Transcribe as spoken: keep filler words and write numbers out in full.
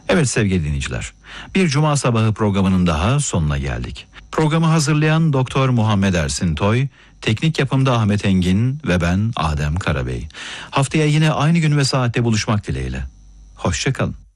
Evet sevgili dinleyiciler, bir Cuma sabahı programının daha sonuna geldik. Programı hazırlayan Doktor Muhammed Ersin Toy, teknik yapımda Ahmet Engin ve ben Adem Karabey. Haftaya yine aynı gün ve saatte buluşmak dileğiyle. Hoşça kalın.